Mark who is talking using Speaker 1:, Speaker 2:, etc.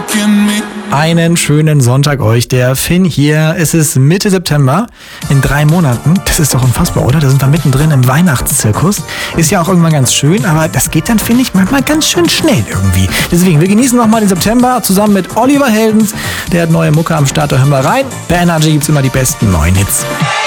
Speaker 1: Einen schönen Sonntag euch, der Finn hier. Es ist Mitte September, in 3 Monaten. Das ist doch unfassbar, oder? Da sind wir mittendrin im Weihnachtszirkus. Ist ja auch irgendwann ganz schön, aber das geht dann, finde ich, manchmal ganz schön schnell irgendwie. Deswegen, wir genießen nochmal den September zusammen mit Oliver Heldens. Der hat neue Mucke am Start, da hören wir rein. Bei Energy gibt's immer die besten neuen Hits.